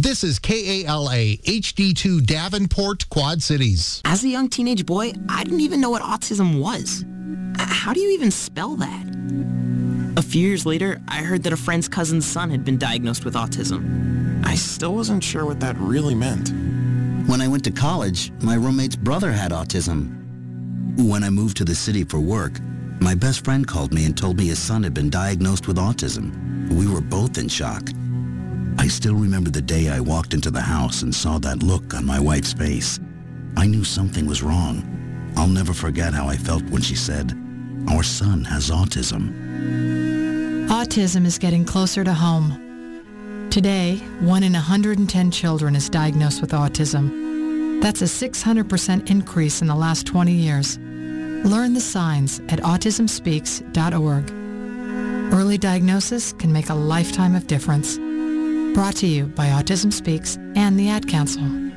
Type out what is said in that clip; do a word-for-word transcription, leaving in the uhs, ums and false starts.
This is K A L A H D two Davenport, Quad Cities. As a young teenage boy, I didn't even know what autism was. How do you even spell that? A few years later, I heard that a friend's cousin's son had been diagnosed with autism. I still wasn't sure what that really meant. When I went to college, my roommate's brother had autism. When I moved to the city for work, my best friend called me and told me his son had been diagnosed with autism. We were both in shock. I still remember the day I walked into the house and saw that look on my wife's face. I knew something was wrong. I'll never forget how I felt when she said, "Our son has autism." Autism is getting closer to home. Today, one in one hundred ten children is diagnosed with autism. That's a six hundred percent increase in the last twenty years. Learn the signs at autism speaks dot org. Early diagnosis can make a lifetime of difference. Brought to you by Autism Speaks and the Ad Council.